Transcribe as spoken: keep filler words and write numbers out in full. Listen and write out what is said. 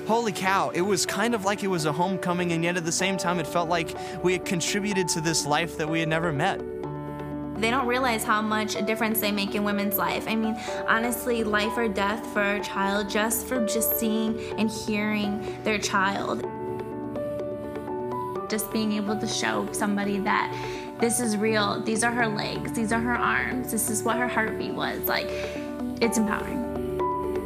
holy cow, it was kind of like it was a homecoming, and yet at the same time, it felt like we had contributed to this life that we had never met. They don't realize how much a difference they make in women's life. I mean, honestly, life or death for a child just for just seeing and hearing their child. Just being able to show somebody that this is real, these are her legs, these are her arms, this is what her heartbeat was, like, it's empowering.